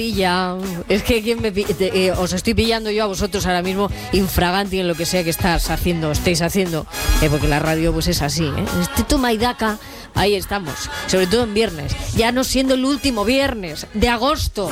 Ya, es que os estoy pillando yo a vosotros ahora mismo infraganti en lo que sea que estéis haciendo, porque la radio pues es así, este toma y daca, ahí estamos, sobre todo en viernes, ya no siendo el último viernes de agosto.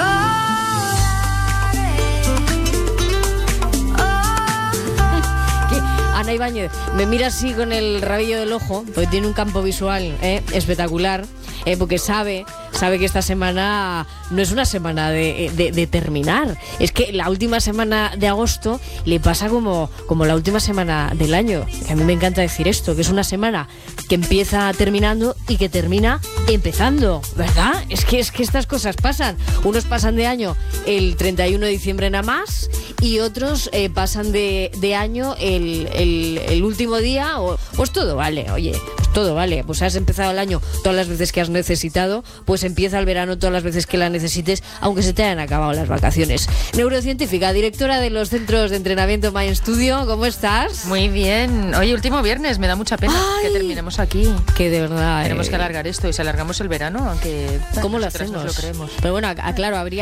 Ana Ibáñez me mira así con el rabillo del ojo, porque tiene un campo visual espectacular, porque sabe que esta semana no es una semana de terminar. Es que la última semana de agosto le pasa como la última semana del año. A mí me encanta decir esto, que es una semana que empieza terminando y que termina empezando, ¿verdad? Es que estas cosas pasan. Unos pasan de año el 31 de diciembre nada más y otros pasan de año el último día. Pues todo vale, oye, pues todo vale. Pues has empezado el año todas las veces que has necesitado, pues empieza el verano todas las veces que la necesites, aunque se te hayan acabado las vacaciones. Neurocientífica, directora de los centros de entrenamiento Mind Studio, ¿cómo estás? Muy bien. Oye, último viernes, me da mucha pena que terminemos aquí. Que de verdad... Tenemos que alargar esto y si alargamos el verano, aunque... ¿Cómo lo hacemos? Lo creemos. Pero bueno, claro, habría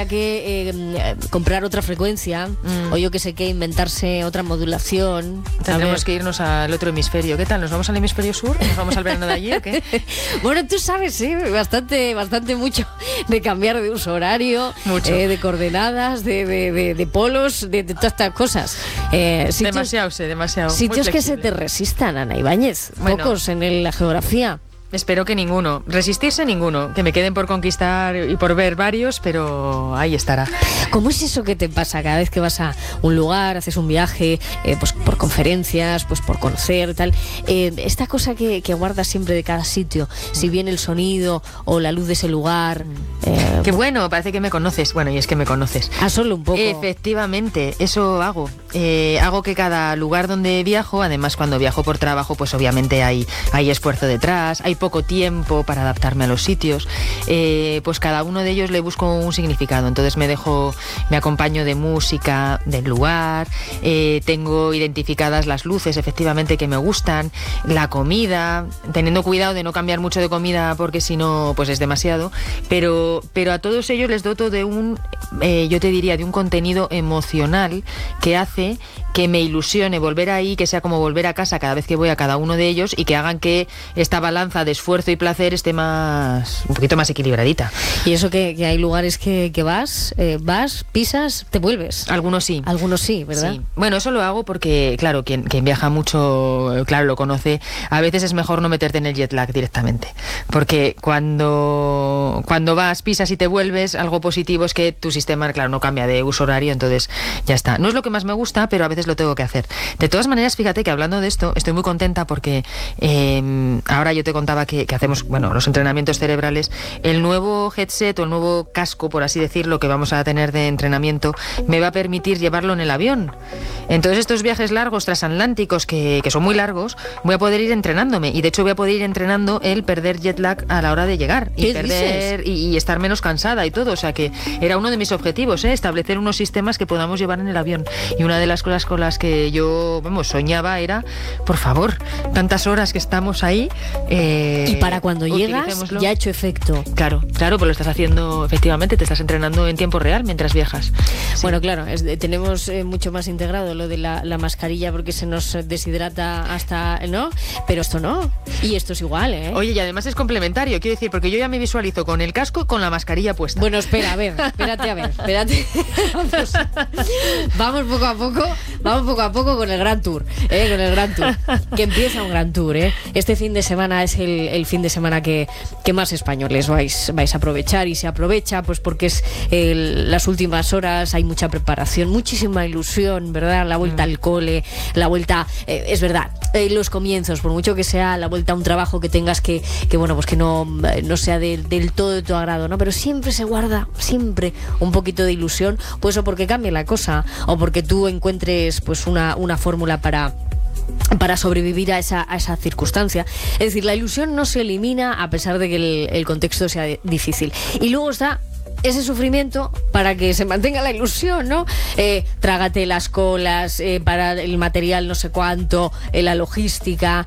que comprar otra frecuencia, o yo que sé qué, inventarse otra modulación. Tendremos que irnos al otro hemisferio. ¿Qué tal? ¿Nos vamos al hemisferio sur? ¿Nos vamos al verano de allí o qué? Bueno, tú sabes, bastante mucho de cambiar de uso horario, de coordenadas, de polos, de todas estas cosas. Demasiado. Sitios que se te resistan, Ana Ibáñez. Bueno, pocos en la geografía. Espero que ninguno. Resistirse ninguno. Que me queden por conquistar y por ver varios, pero ahí estará. ¿Cómo es eso que te pasa cada vez que vas a un lugar, haces un viaje, pues por conferencias, pues por conocer, tal? Esta cosa que guardas siempre de cada sitio, si bien el sonido o la luz de ese lugar... Qué bueno, parece que me conoces. Bueno, y es que me conoces. Solo un poco. Efectivamente, eso hago. Hago que cada lugar donde viajo, además cuando viajo por trabajo, pues obviamente hay esfuerzo detrás, hay poco tiempo para adaptarme a los sitios, pues cada uno de ellos le busco un significado. Entonces me acompaño de música del lugar, tengo identificadas las luces efectivamente que me gustan, la comida, teniendo cuidado de no cambiar mucho de comida porque si no pues es demasiado, pero a todos ellos les doto de yo te diría de un contenido emocional que hace que me ilusione volver ahí, que sea como volver a casa cada vez que voy a cada uno de ellos y que hagan que esta balanza de esfuerzo y placer esté un poquito más equilibradita. Y eso que hay lugares que vas, pisas, te vuelves. Algunos sí. Algunos sí, ¿verdad? Sí. Bueno, eso lo hago porque, claro, quien viaja mucho, claro, lo conoce. A veces es mejor no meterte en el jet lag directamente. Porque cuando vas, pisas y te vuelves, algo positivo es que tu sistema, claro, no cambia de uso horario, entonces ya está. No es lo que más me gusta, pero a veces lo tengo que hacer. De todas maneras, fíjate que hablando de esto, estoy muy contenta porque ahora yo te contaba que hacemos, bueno, los entrenamientos cerebrales, el nuevo headset o el nuevo casco, por así decirlo, que vamos a tener de entrenamiento, me va a permitir llevarlo en el avión. Entonces estos viajes largos transatlánticos, que son muy largos, voy a poder ir entrenándome, y de hecho voy a poder ir entrenando el perder jet lag a la hora de llegar y estar menos cansada y todo. O sea que era uno de mis objetivos, establecer unos sistemas que podamos llevar en el avión. Y una de las cosas con las que yo, soñaba era, por favor, tantas horas que estamos ahí. Y para cuando llegas ya ha hecho efecto. Claro, pues lo estás haciendo, efectivamente, te estás entrenando en tiempo real mientras viajas. Sí. Bueno, claro, tenemos mucho más integrado lo de la mascarilla porque se nos deshidrata hasta, ¿no? Pero esto no. Y esto es igual, ¿eh? Oye, y además es complementario, quiero decir, porque yo ya me visualizo con el casco y con la mascarilla puesta. Bueno, espérate. Vamos poco a poco con el Gran Tour, que empieza un Gran Tour, Este fin de semana es el fin de semana que más españoles vais a aprovechar, y se aprovecha pues porque es las últimas horas, hay mucha preparación, muchísima ilusión, ¿verdad? La vuelta al cole, la vuelta, es verdad, los comienzos, por mucho que sea la vuelta a un trabajo que tengas que bueno, pues que no sea del todo de tu agrado, ¿no? Pero siempre se guarda, siempre un poquito de ilusión, pues o porque cambie la cosa, o porque tú encuentres pues una fórmula para sobrevivir a esa circunstancia. Es decir, la ilusión no se elimina a pesar de que el contexto sea difícil. Y luego está ese sufrimiento para que se mantenga la ilusión, ¿no? Trágate las colas para el material no sé cuánto, la logística,